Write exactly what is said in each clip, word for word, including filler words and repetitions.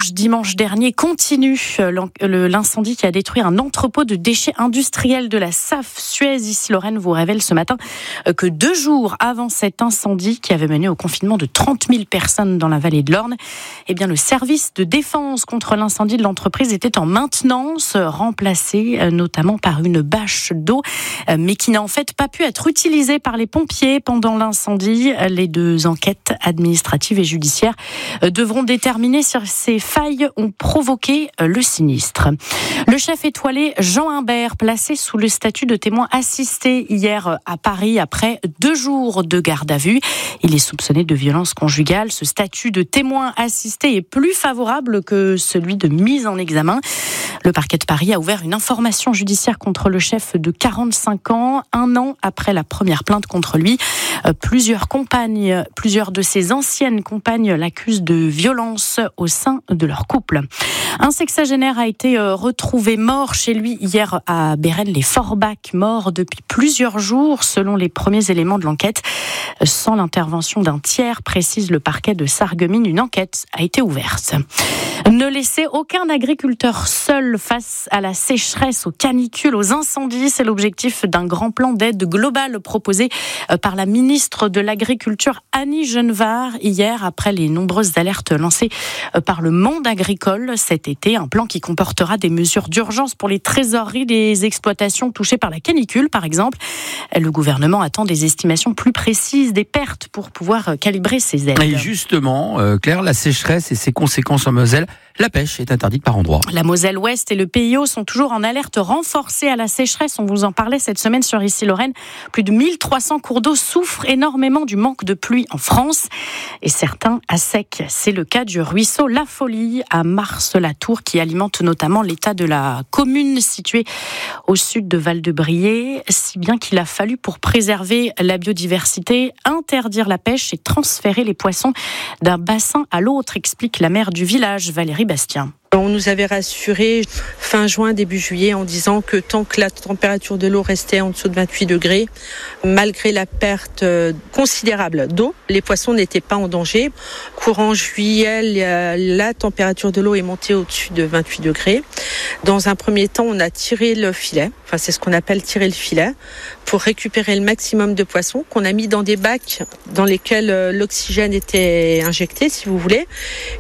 marche dimanche dernier continue. L'incendie qui a détruit un entrepôt de déchets industriels de la S A F Suez Issy-Lorraine vous révèle ce matin que deux jours avant cet incendie qui avait mené au confinement de trente mille personnes dans la vallée de l'Orne, eh bien le service de défense contre l'incendie de l'entreprise était en maintenance, remplacé notamment par une bâche d'eau, mais qui n'a en fait pas pu être utilisée par les pompiers pendant l'incendie. Les deux enquêtes administratives et judiciaires devront déterminer si ces failles ont provoqué le sinistre. Le chef étoilé Jean Imbert, placé sous le statut de témoin assisté hier à Paris après deux jours de garde à vue. Il est soupçonné de violence conjugale. Ce statut de témoin assisté est plus favorable que celui de mise en examen. Le parquet de Paris a ouvert une information judiciaire contre le chef de quarante-cinq ans, un an après la première plainte contre lui. Plusieurs compagnes, plusieurs de ses anciennes compagnes l'accusent de violence au sein de leur couple. Un sexagénaire a été retrouvé mort chez lui hier à Bérennes-les-Forbach, mort depuis plusieurs jours selon les premiers éléments de l'enquête. Sans l'intervention d'un tiers, précise le parquet de Sarreguemines, une enquête a été ouverte. Ne laisser aucun agriculteur seul face à la sécheresse, aux canicules, aux incendies, c'est l'objectif d'un grand plan d'aide globale proposé par la ministre de l'Agriculture Annie Genevard hier après les nombreuses alertes lancées par le monde agricole cet été. Un plan qui comportera des mesures d'urgence pour les trésoreries des exploitations touchées par la canicule, par exemple. Le gouvernement attend des estimations plus précises des pertes pour pouvoir calibrer ces aides. Et justement, euh, Claire, la sécheresse et ses conséquences en Moselle, la pêche est interdite par endroits. La Moselle-Ouest et le P I O sont toujours en alerte renforcée à la sécheresse. On vous en parlait cette semaine sur Issy-Lorraine. Plus de mille trois cents cours d'eau souffrent énormément du manque de pluie en France. Et certains à sec. C'est le cas du ruisseau La Folie à Mars-la-Tour qui alimente notamment l'état de la commune située au sud de Val-de-Briey. Si bien qu'il a fallu, pour préserver la biodiversité, interdire la pêche et transférer les poissons d'un bassin à l'autre, explique la maire du village, Valérie Bastien. On nous avait rassuré fin juin, début juillet en disant que tant que la température de l'eau restait en dessous de vingt-huit degrés, malgré la perte considérable d'eau, les poissons n'étaient pas en danger. Courant juillet, la température de l'eau est montée au-dessus de vingt-huit degrés. Dans un premier temps, on a tiré le filet, enfin c'est ce qu'on appelle tirer le filet, pour récupérer le maximum de poissons qu'on a mis dans des bacs dans lesquels l'oxygène était injecté, si vous voulez.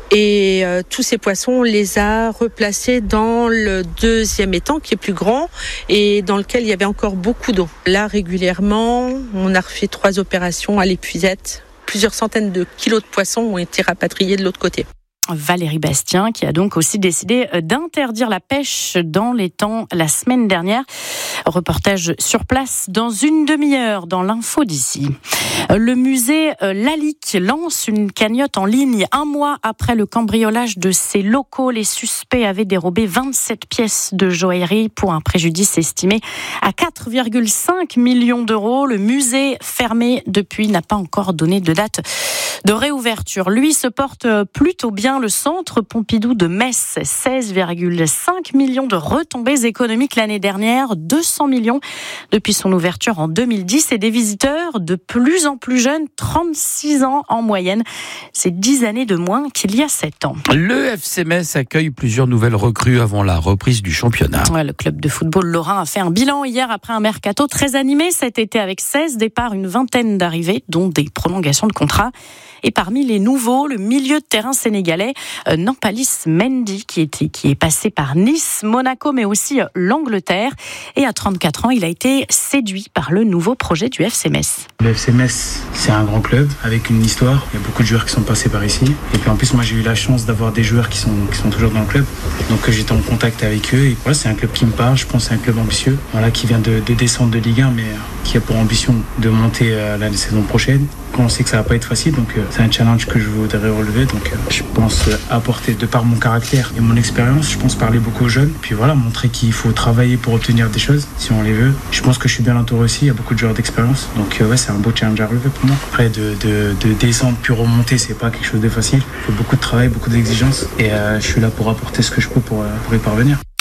Et euh, tous ces poissons, on les a replacés dans le deuxième étang qui est plus grand et dans lequel il y avait encore beaucoup d'eau. Là, régulièrement, on a refait trois opérations à l'épuisette. Plusieurs centaines de kilos de poissons ont été rapatriés de l'autre côté. Valérie Bastien, qui a donc aussi décidé d'interdire la pêche dans l'étang la semaine dernière. Reportage sur place dans une demi-heure dans l'info d'ici. Le musée Lalique lance une cagnotte en ligne un mois après le cambriolage de ses locaux. Les suspects avaient dérobé vingt-sept pièces de joaillerie pour un préjudice estimé à quatre virgule cinq millions d'euros. Le musée, fermé depuis, n'a pas encore donné de date de réouverture. Lui se porte plutôt bien. Le centre Pompidou de Metz, seize virgule cinq millions de retombées économiques l'année dernière, deux cents millions depuis son ouverture en deux mille dix et des visiteurs de plus en plus jeunes, trente-six ans en moyenne. C'est dix années de moins qu'il y a sept ans. Le F C Metz accueille plusieurs nouvelles recrues avant la reprise du championnat. Ouais, le club de football lorrain a fait un bilan hier après un mercato très animé cet été avec seize départs, une vingtaine d'arrivées, dont des prolongations de contrat. Et parmi les nouveaux, le milieu de terrain sénégalais euh, Nampalis Mendy qui, était, qui est passé par Nice, Monaco mais aussi euh, l'Angleterre. Et à trente-quatre ans, il a été séduit par le nouveau projet du F C Metz. Le F C Metz, c'est un grand club avec une histoire. Il y a beaucoup de joueurs qui sont passés par ici. Et puis en plus, moi j'ai eu la chance d'avoir des joueurs qui sont, qui sont toujours dans le club. Donc j'étais en contact avec eux. Et voilà, c'est un club qui me parle. Je pense que c'est un club ambitieux. Voilà, qui vient de, de descendre de Ligue un mais qui a pour ambition de monter euh, la saison prochaine. On sait que ça va pas être facile, donc euh, c'est un challenge que je voudrais relever. Donc euh, je pense euh, apporter, de par mon caractère et mon expérience, je pense parler beaucoup aux jeunes. Puis voilà, montrer qu'il faut travailler pour obtenir des choses, si on les veut. Je pense que je suis bien entouré aussi, il y a beaucoup de joueurs d'expérience. Donc euh, ouais, c'est un beau challenge à relever pour moi. Après, de, de, de descendre puis remonter, c'est pas quelque chose de facile. Il faut beaucoup de travail, beaucoup d'exigences. Et euh, je suis là pour apporter ce que je peux pour, euh, pour y parvenir.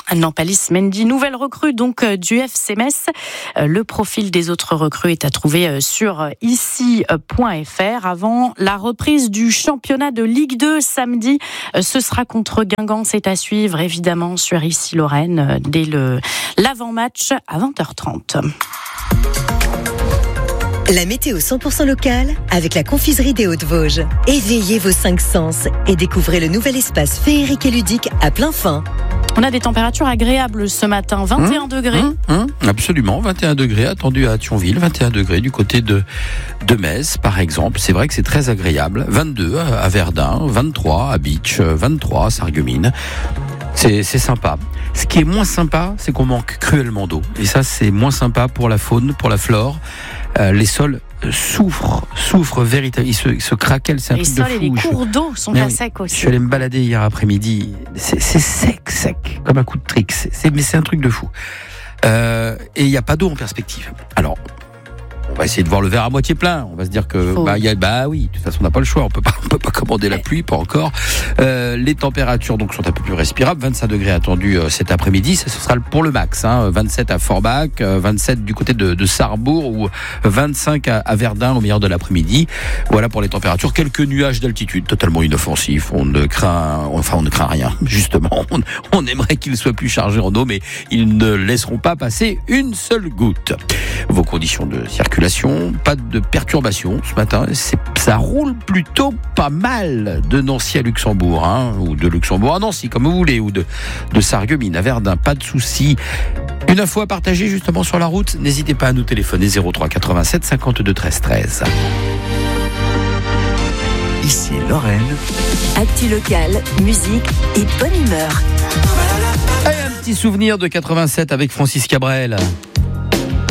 Nampalis Mendy, nouvelle recrue donc du F C Metz. Le profil des autres recrues est à trouver sur ici point f r. Avant la reprise du championnat de Ligue deux samedi, ce sera contre Guingamp. C'est à suivre évidemment sur ici Lorraine dès le l'avant-match à vingt heures trente. La météo cent pour cent locale avec la confiserie des Hauts-de-Vosges. Éveillez vos cinq sens et découvrez le nouvel espace féerique et ludique à plein fin. On a des températures agréables ce matin, vingt et un degrés. Hum, hum, absolument, vingt et un degrés attendus à Thionville, vingt et un degrés du côté de, de Metz, par exemple. C'est vrai que c'est très agréable. vingt-deux à Verdun, vingt-trois à Bitche, vingt-trois à Sarreguemines. C'est, c'est sympa. Ce qui est moins sympa, c'est qu'on manque cruellement d'eau. Et ça, c'est moins sympa pour la faune, pour la flore. Euh, les sols souffrent, souffrent véritablement. Ils se, ils se craquellent, c'est un les truc de fou. Les sols et les cours d'eau sont mais à oui, sec aussi. Je suis allé me balader hier après-midi. C'est, c'est sec, sec, comme un coup de trick. C'est, c'est, mais c'est un truc de fou. Euh, et il n'y a pas d'eau en perspective. Alors, on va essayer de voir le verre à moitié plein. On va se dire que Faut... bah, y a, bah oui, de toute façon on n'a pas le choix. On peut pas, on peut pas commander la pluie, pas encore. Euh, les températures donc sont un peu plus respirables. vingt-cinq degrés attendus euh, cet après-midi. Ça ce sera pour le max. Hein. vingt-sept à Forbach, euh, vingt-sept du côté de, de Sarrebourg ou vingt-cinq à, à Verdun au milieu de l'après-midi. Voilà pour les températures. Quelques nuages d'altitude totalement inoffensifs. On ne craint, enfin on ne craint rien. Justement, on, on aimerait qu'ils soient plus chargés en eau, mais ils ne laisseront pas passer une seule goutte. Vos conditions de circulation, pas de perturbation ce matin. C'est, ça roule plutôt pas mal de Nancy à Luxembourg, hein, ou de Luxembourg à Nancy, comme vous voulez, ou de, de Sarreguemines à Verdun. Pas de soucis. Une info à partager justement sur la route. N'hésitez pas à nous téléphoner zéro trois quatre-vingt-sept cinquante-deux treize treize. Ici Lorraine. Actu locale, musique et bonne humeur. Et un petit souvenir de quatre-vingt-sept avec Francis Cabrel.